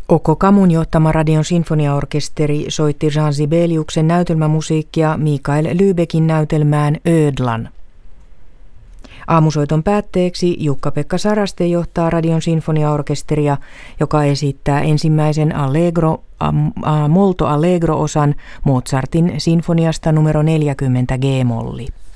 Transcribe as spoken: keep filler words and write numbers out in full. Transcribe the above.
Okko Kamun johtama Radion sinfoniaorkesteri soitti Jean Sibeliuksen näytelmämusiikkia Mikael Lübeckin näytelmään Ödlan. Aamusoiton päätteeksi Jukka-Pekka Saraste johtaa Radion sinfoniaorkesteria, joka esittää ensimmäisen allegro, molto allegro-osan Mozartin sinfoniasta numero neljäkymmentä G-molli.